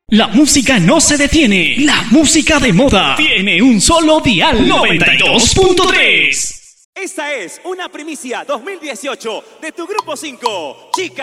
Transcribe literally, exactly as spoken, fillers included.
La música no se detiene. La música de moda tiene un solo dial. noventa y dos punto tres. Esta es una primicia dos mil dieciocho de tu Grupo cinco. Chica.